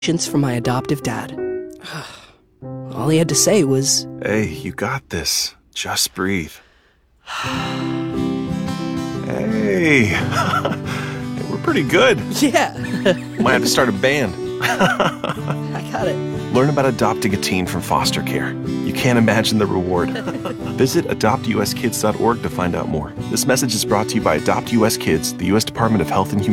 from my adoptive dad. All he had to say was, Hey, you got this. Just breathe. Hey, we're pretty good. yeah, Might have to start a band. I got it. Learn about adopting a teen from foster care. You can't imagine the reward. Visit adoptuskids.org to find out more. This message is brought to you by Adopt US Kids, the U.S. Department of Health and Human